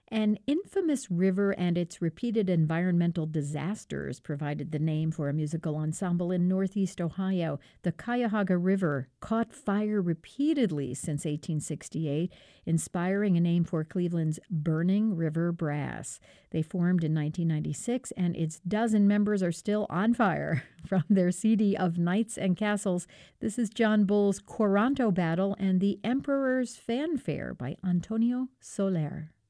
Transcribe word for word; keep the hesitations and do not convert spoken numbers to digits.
An infamous river and its repeated environmental disasters provided the name for a musical ensemble in northeast Ohio. The Cuyahoga River caught fire repeatedly since eighteen sixty-eight, inspiring a name for Cleveland's Burning River Brass. They formed in nineteen ninety-six, and its dozen members are still on fire. From their C D of Knights and Castles, this is John Bull's Quaranto Battle and the Emperor's Fanfare by Antonio Soler.